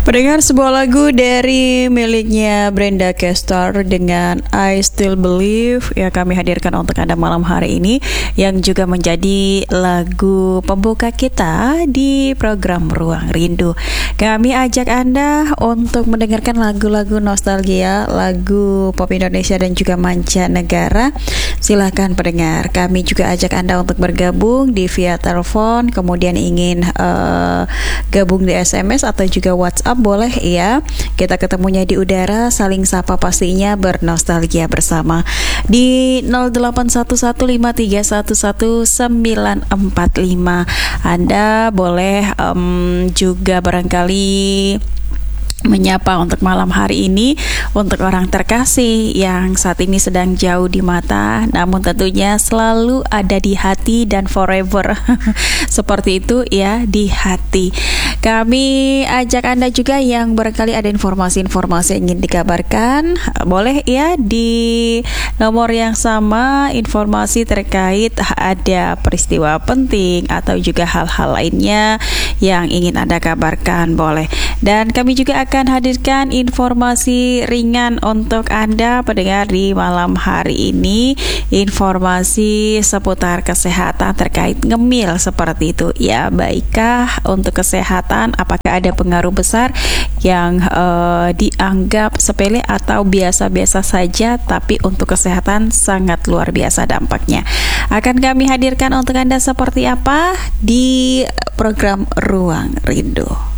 Pendengar, sebuah lagu dari miliknya Brenda Castor dengan I Still Believe ya kami hadirkan untuk Anda malam hari ini, yang juga menjadi lagu pembuka kita di program Ruang Rindu. Kami ajak Anda untuk mendengarkan lagu-lagu nostalgia, lagu pop Indonesia dan juga mancanegara. Silahkan pendengar, kami juga ajak Anda untuk bergabung di via telepon, kemudian ingin gabung di SMS atau juga WhatsApp boleh ya. Kita ketemunya di udara, saling sapa pastinya, bernostalgia bersama di 08115311945. Anda boleh juga barangkali menyapa untuk malam hari ini untuk orang terkasih yang saat ini sedang jauh di mata, namun tentunya selalu ada di hati dan forever. Seperti itu ya, di hati. Kami ajak Anda juga yang barangkali ada informasi-informasi yang ingin dikabarkan, boleh ya di nomor yang sama, informasi terkait ada peristiwa penting atau juga hal-hal lainnya yang ingin Anda kabarkan, boleh. Dan kami juga akan hadirkan informasi ringan untuk Anda pendengar di malam hari ini, informasi seputar kesehatan terkait ngemil seperti itu ya. Baikkah untuk kesehatan, apakah ada pengaruh besar yang dianggap sepele atau biasa-biasa saja, tapi untuk kesehatan sangat luar biasa dampaknya. Akan kami hadirkan untuk Anda seperti apa di program Ruang Rindu.